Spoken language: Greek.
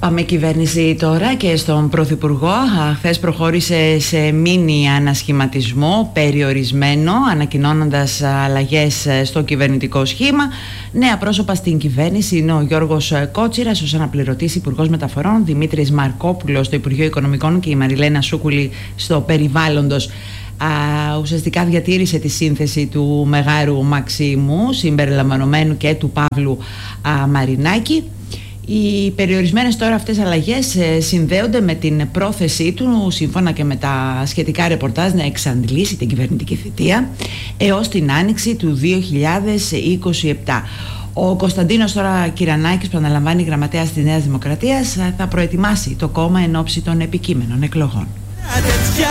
Πάμε κυβέρνηση τώρα και στον Πρωθυπουργό. Χθες προχώρησε σε μίνι ανασχηματισμό περιορισμένο, ανακοινώνοντας αλλαγές στο κυβερνητικό σχήμα. Νέα πρόσωπα στην κυβέρνηση είναι ο Γιώργος Κότσιρας ως αναπληρωτής Υπουργός Μεταφορών, Δημήτρης Μαρκόπουλος στο Υπουργείο Οικονομικών και η Μαριλένα Σούκουλη στο Περιβάλλοντος. Ουσιαστικά διατήρησε τη σύνθεση του Μεγάρου Μαξίμου συμπεριλαμβανομένου και του Παύλου Μαρινάκη. Οι περιορισμένες τώρα αυτές αλλαγές συνδέονται με την πρόθεσή του, σύμφωνα και με τα σχετικά ρεπορτάζ, να εξαντλήσει την κυβερνητική θητεία έως την άνοιξη του 2027. Ο Κωνσταντίνος τώρα Κυρανάκης, που αναλαμβάνει γραμματέας της Νέας Δημοκρατίας, θα προετοιμάσει το κόμμα εν ώψη των επικείμενων εκλογών.